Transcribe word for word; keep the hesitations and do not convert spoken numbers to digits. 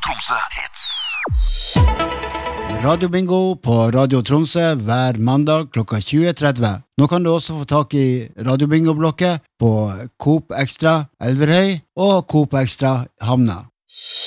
Tromsø Hits. Radio Bingo på Radio Tromsø hver mandag klokka tjue tretti. Nå kan du også få tak i Radio Bingo-blokket på Coop Extra Elverhøy og Coop Extra Hamna.